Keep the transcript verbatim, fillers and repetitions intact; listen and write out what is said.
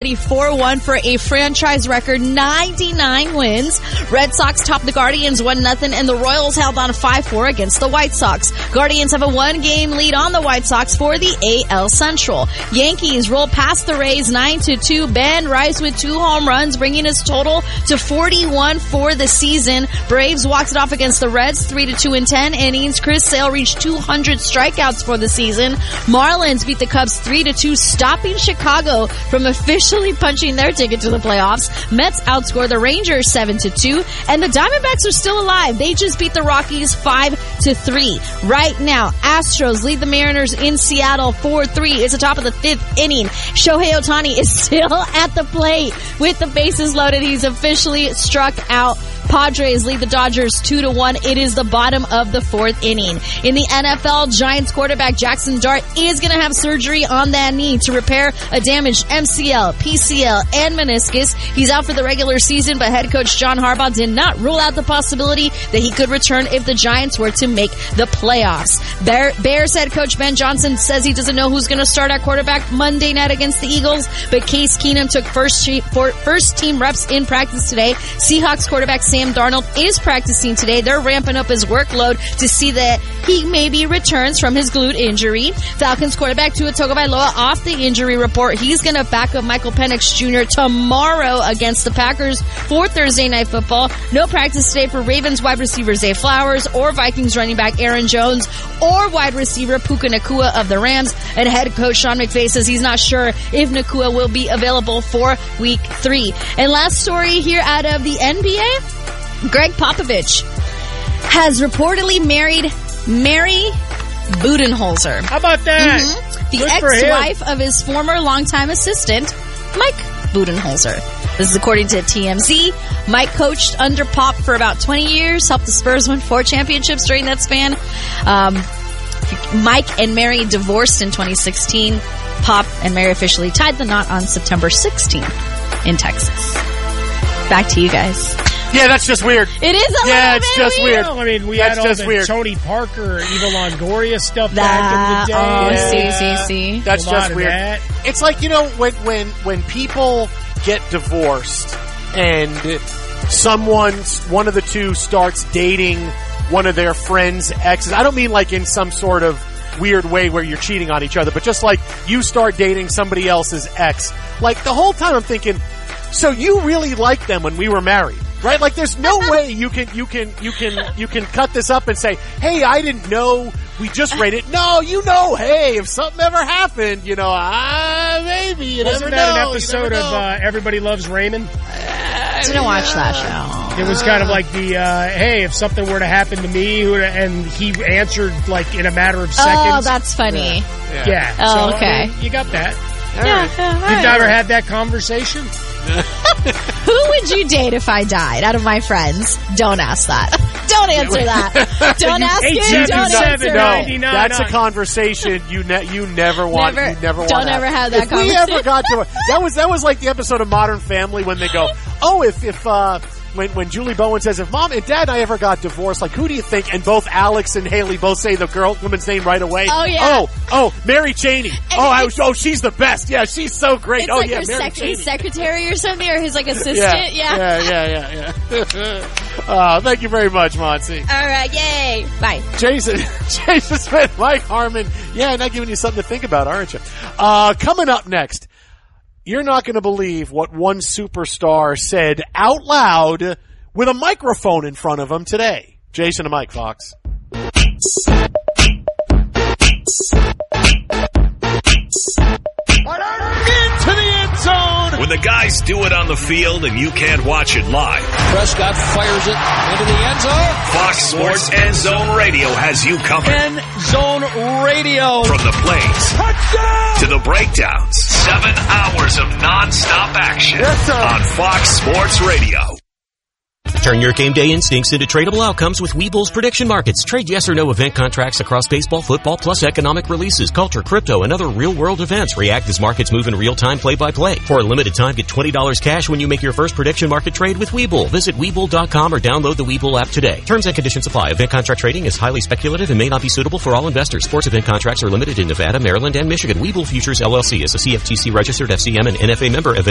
four one for a franchise record ninety-nine wins. Red Sox topped the Guardians one nothing, and the Royals held on five four against the White Sox. Guardians have a one-game lead on the White Sox for the A L Central. Yankees roll past the Rays nine to two. Ben Rice with two home runs, bringing his total to forty-one for the season. Braves walked it off against the Reds three to two in ten innings. Chris Sale reached two hundred strikeouts for the season. Marlins beat the Cubs three to two, stopping Chicago from officially punching their ticket to the playoffs. Mets outscore the Rangers seven to two, and the Diamondbacks are still alive. They just beat the Rockies five to three. Right now, Astros lead the Mariners in Seattle four three. It's the top of the fifth inning. Shohei Ohtani is still at the plate with the bases loaded. He's officially struck out. Padres lead the Dodgers two to one. It is the bottom of the fourth inning. In the N F L, Giants quarterback Jackson Dart is going to have surgery on that knee to repair a damaged M C L, P C L, and meniscus. He's out for the regular season, but head coach John Harbaugh did not rule out the possibility that he could return if the Giants were to make the playoffs. Bear, Bears head coach Ben Johnson says he doesn't know who's going to start at quarterback Monday night against the Eagles, but Case Keenum took first, first team reps in practice today. Seahawks quarterback Sam Darnold is practicing today. They're ramping up his workload to see that he maybe returns from his glute injury. Falcons quarterback Tua Tagovailoa off the injury report. He's going to back up Michael Penix Junior tomorrow against the Packers for Thursday Night Football. No practice today for Ravens wide receiver Zay Flowers or Vikings running back Aaron Jones or wide receiver Puka Nacua of the Rams. And head coach Sean McVay says he's not sure if Nacua will be available for week three. And last story here out of the N B A. Greg Popovich has reportedly married Mary Budenholzer. How about that? Mm-hmm. The Good ex-wife of his former longtime assistant, Mike Budenholzer. This is according to T M Z. Mike coached under Pop for about twenty years, helped the Spurs win four championships during that span. Um, Mike and Mary divorced in twenty sixteen. Pop and Mary officially tied the knot on September sixteenth in Texas. Back to you guys. Yeah, that's just weird. It is a yeah, little it's bit just weird. weird. Well, I mean, we that's had all just the weird. Tony Parker, Eva Longoria stuff That, back in the day. oh, yeah. see, see, see. That's A lot just of weird. that. It's like, you know, when when when people get divorced and someone's one of the two starts dating one of their friends' exes. I don't mean like in some sort of weird way where you're cheating on each other, but just like you start dating somebody else's ex. Like the whole time I'm thinking, so you really liked them when we were married. Right? Like there's no way you can, you can, you can, you can cut this up and say, hey, I didn't know we just rated. No, you know, hey, if something ever happened, you know, ah, maybe, you Wasn't never that know. an episode of uh, Everybody Loves Raymond? I didn't watch that show. It was kind of like the, uh, hey, if something were to happen to me, and he answered like in a matter of seconds. Oh, that's funny. Yeah. Yeah. Oh, so, okay. I mean, you got that. All Yeah, right. yeah, all You've right. never had that conversation? Who would you date if I died out of my friends? Don't ask that. Don't answer that. Don't ask eight it. Don't seven answer seven No, it. ninety-nine. that's a nine. conversation you ne- you never want. Never- you never want. don't to ever have that If we ever got to that was that was like the episode of Modern Family when they go, oh, if if uh, when when Julie Bowen says, if Mom and Dad and I ever got divorced, like who do you think? And both Alex and Haley both say the girl woman's name right away. Oh, yeah. Oh oh Mary Cheney. Oh I was, oh she's the best. Yeah, she's so great. It's oh like yeah, her Mary sec- Cheney. his secretary or something, or his like assistant. yeah, Yeah. yeah, yeah, yeah. yeah. uh, thank you very much, Monty. All right. Yay. Bye. Jason, Jason Smith, Mike Harmon. Yeah, not giving you something to think about, aren't you? Uh, coming up next, you're not going to believe what one superstar said out loud with a microphone in front of him today. Jason and Mike, Fox. Into the end zone. When the guys do it on the field and you can't watch it live, Prescott fires it into the end zone. Fox Sports End Zone Radio has you covered. End zone radio. From the plays Touchdown. to the breakdowns, seven hours of nonstop action Yes, sir. on Fox Sports Radio. Turn your game day instincts into tradable outcomes with Webull's prediction markets. Trade yes or no event contracts across baseball, football, plus economic releases, culture, crypto, and other real-world events. React as markets move in real time, play-by-play. For a limited time, get twenty dollars cash when you make your first prediction market trade with Webull. Visit Webull dot com or download the Webull app today. Terms and conditions apply. Event contract trading is highly speculative and may not be suitable for all investors. Sports event contracts are limited in Nevada, Maryland, and Michigan. Webull Futures L L C is a C F T C registered F C M and N F A member. Event